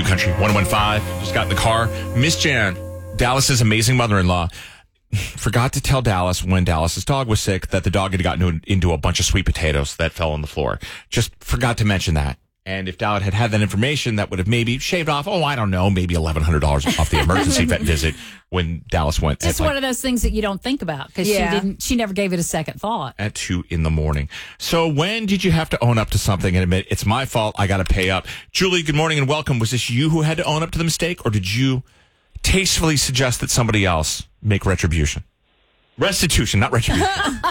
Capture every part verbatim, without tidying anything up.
New Country one oh one five. Just got in the car. Miss Jan, Dallas's amazing mother-in-law, forgot to tell Dallas when Dallas's dog was sick that the dog had gotten into a bunch of sweet potatoes that fell on the floor. Just forgot to mention that. And if Dallas had had that information, that would have maybe shaved off, oh, I don't know, maybe eleven hundred dollars off the emergency vet visit when Dallas went. It's at, one like, of those things that you don't think about because Yeah. she didn't. She never gave it a second thought. at two in the morning. So when did you have to own up to something and admit, it's my fault, I got to pay up? Julie, good morning and welcome. Was this you who had to own up to the mistake, or did you tastefully suggest that somebody else make retribution? Restitution, not retribution.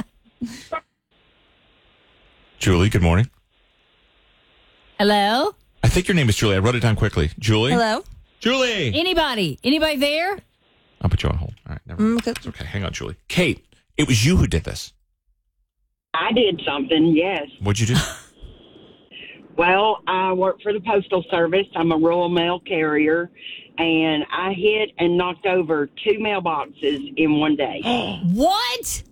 Julie, good morning. Hello? I think your name is Julie. I wrote it down quickly. Julie? Hello? Julie! Anybody? Anybody there? I'll put you on hold. All right, never mind. Mm, okay. It's okay. Hang on, Julie. Kate, it was you who did this. I did something, yes. What'd you do? Well, I work for the Postal Service. I'm a rural mail carrier, and I hit and knocked over two mailboxes in one day. What?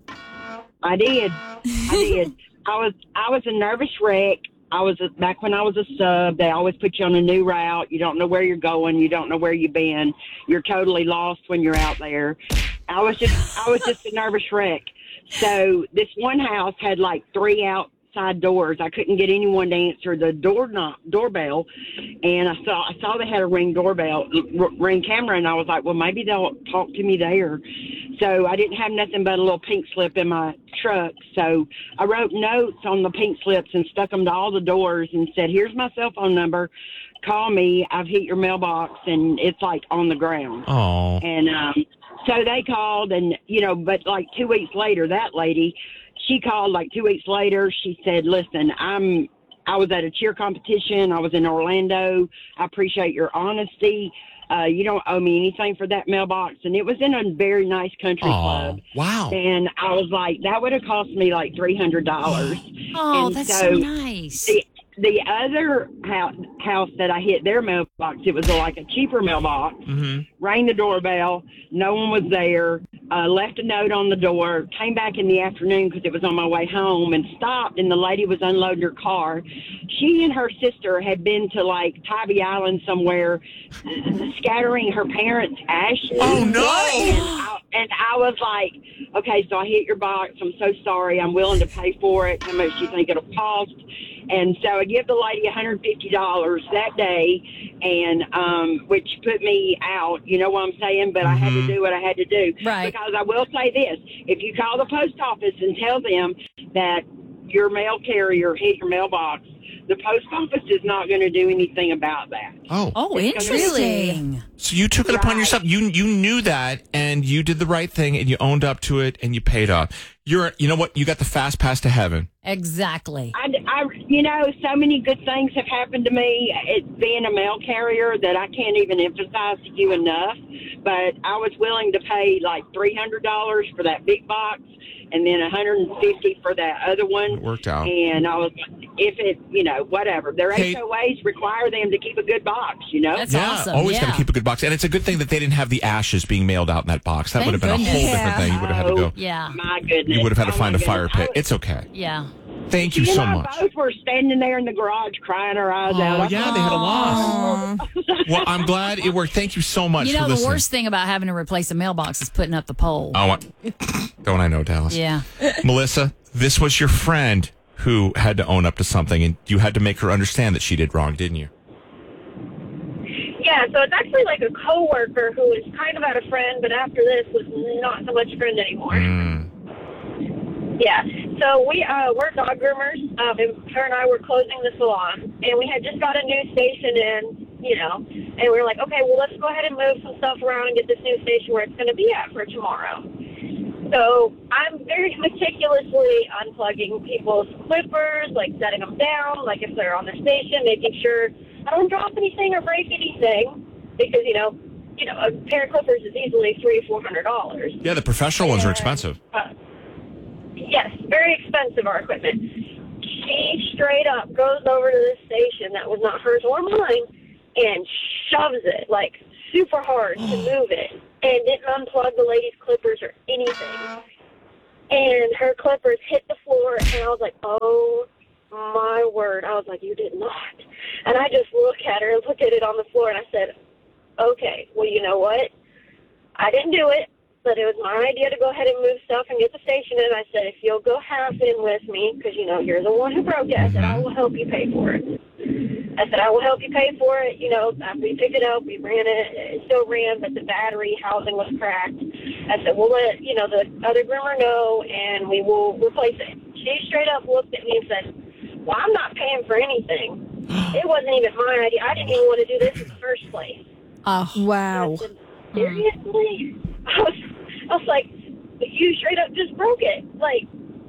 I did. I did. I was I was a nervous wreck. I was a, back when I was a sub. They always put you on a new route. You don't know where you're going. You don't know where you've been. You're totally lost when you're out there. I was just I was just a nervous wreck. So this one house had like three outside doors. I couldn't get anyone to answer the door knock, doorbell, and I saw I saw they had a Ring doorbell, r- Ring camera, and I was like, well, maybe they'll talk to me there. So I didn't have nothing but a little pink slip in my truck. So I wrote notes on the pink slips and stuck them to all the doors and said, here's my cell phone number. Call me. I've hit your mailbox, and it's like on the ground. Oh. And um, so they called, and, you know, but like two weeks later, that lady, she called like two weeks later. She said, listen, I'm I was at a cheer competition. I was in Orlando. I appreciate your honesty. Uh, you don't owe me anything for that mailbox. And it was in a very nice country Oh, club. wow. And I was like, that would have cost me like three hundred dollars. Oh, And that's so so nice. The, the other house, house that I hit their mailbox, it was like a cheaper mailbox. Mm-hmm. Rang the doorbell. No one was there. Uh, left a note on the door. Came back in the afternoon because it was on my way home and stopped, and the lady was unloading her car. She and her sister had been to like Tybee Island somewhere, scattering her parents' ashes. Oh, no. And I, and I was like, okay, so I hit your box. I'm so sorry. I'm willing to pay for it. How much do you think it'll cost? And so I give the lady one hundred fifty dollars that day, and um, which put me out, you know what I'm saying? But I had to do what I had to do. Right. Because I will say this, if you call the post office and tell them that your mail carrier hit your mailbox, the post office is not going to do anything about that. Oh. Oh, It's interesting. So you took it upon Right. yourself. You you knew that, and you did the right thing, and you owned up to it, and you paid up. You're, you know what? You got the fast pass to heaven. Exactly. I, I, you know, so many good things have happened to me. It's being a mail carrier that I can't even emphasize to you enough. But I was willing to pay like three hundred dollars for that big box, and then one hundred fifty dollars for that other one. It worked out. And I was, if it, you know, whatever. Their Hey. H O As require them to keep a good box. You know. That's yeah, awesome. always got Yeah. to keep a good box, and it's a good thing that they didn't have the ashes being mailed out in that box. That Thank would have been a whole goodness. different Yeah. thing. You would have had to go. Yeah. My goodness. You would have had to Oh, find my a fire goodness. pit. It's okay. Yeah. Thank you You so know, much. both were standing there in the garage crying our eyes Oh, out. yeah, they had a loss. Well, I'm glad it worked. Thank you so much You for know, the listening. worst thing about having to replace a mailbox is putting up the pole. Oh, what? Don't I know, Dallas? Yeah. Melissa, this was your friend who had to own up to something, and you had to make her understand that she did wrong, didn't you? Yeah, so it's actually like a coworker who was kind of had a friend, but after this was not so much friend anymore. Mm. Yeah, so we uh, we're dog groomers, um, and her and I were closing the salon, and we had just got a new station in, you know, and we were like, okay, well, let's go ahead and move some stuff around and get this new station where it's going to be at for tomorrow. So I'm very meticulously unplugging people's clippers, like setting them down, like if they're on their station, making sure I don't drop anything or break anything, because, you know, you know, a pair of clippers is easily three or four hundred dollars. Yeah, the professional ones are expensive. Uh, yes, very expensive, our equipment. She straight up goes over to this station that was not hers or mine and shoves it, like, super hard to move it, and didn't unplug the lady's clippers or anything. And her clippers hit the floor, and I was like, oh, my word. I was like, you did not. And I just look at her and look at it on the floor, and I said, okay, well, you know what? I didn't do it, but it was my idea to go ahead and move stuff and get the station in. I said, if you'll go half in with me, because, you know, you're the one who broke it, I said, I will help you pay for it. I said, I will help you pay for it. You know, after we picked it up, we ran it. It still ran, but the battery housing was cracked. I said, we'll let, you know, the other groomer know, and we will replace it. She straight up looked at me and said, well, I'm not paying for anything. It wasn't even my idea. I didn't even want to do this in the first place. Oh, Wow. I said, seriously? I was, I was like, you straight up just broke it. Like,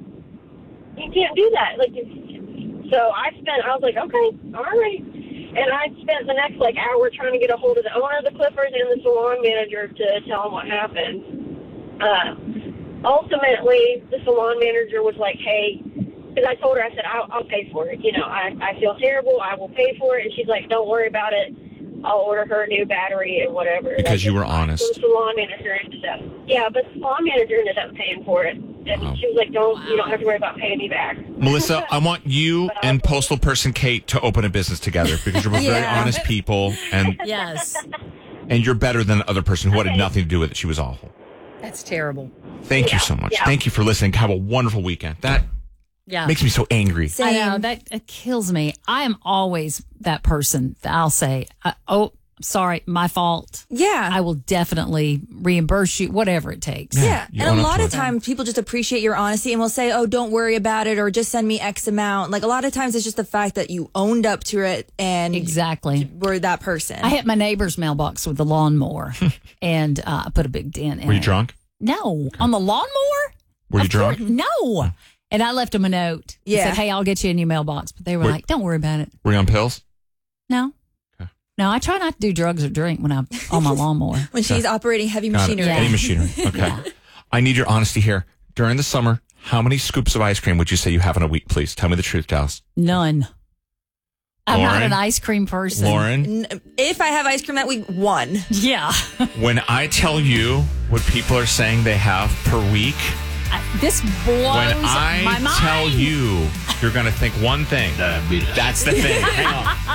you can't do that. Like, so I spent, I was like, okay, all right. And I spent the next, like, hour trying to get a hold of the owner of the Clippers and the salon manager to tell them what happened. Uh, ultimately, the salon manager was like, hey, because I told her, I said, I'll, I'll pay for it. You know, I, I feel terrible. I will pay for it. And she's like, don't worry about it. I'll order her a new battery and whatever. Because you were So honest. the salon manager ended up, yeah, but the salon manager ended up paying for it. And Wow. she was like, don't, you don't have to worry about paying me back. Melissa, I want you and postal person Kate to open a business together because you're both very Yeah. honest people, and yes. and you're better than the other person who had nothing to do with it. She was awful. That's terrible. Thank Yeah, you so much. yeah. Thank you for listening. Have a wonderful weekend. That Yeah. makes me so angry. I know. Same. That it kills me. I am always that person that I'll say, uh, oh, sorry, my fault. Yeah. I will definitely reimburse you, whatever it takes. Yeah, you and own a up lot to of it. times people just appreciate your honesty and will say, "Oh, don't worry about it," or just send me X amount. Like a lot of times, it's just the fact that you owned up to it and Exactly. were that person. I hit my neighbor's mailbox with the lawnmower and uh, I put a big dent in Were you it. drunk? No. On the lawnmower? Were you Of course- drunk? No. And I left them a note. I Yeah. said, hey, I'll get you a new mailbox. But they were Were- like, don't worry about it. Were you on pills? No. Okay. No, I try not to do drugs or drink when I'm on my lawnmower. when she's operating heavy Got it. machinery. Yeah. Any machinery. Okay. I need your honesty here. During the summer, how many scoops of ice cream would you say you have in a week, please? Tell me the truth, Dallas. None. I'm not Lauren? an ice cream person. Lauren, N- If I have ice cream that week, one. Yeah. when I tell you what people are saying they have per week, I, this blows when I my mind. tell you, you're going to think one thing. That's the thing. Hang on.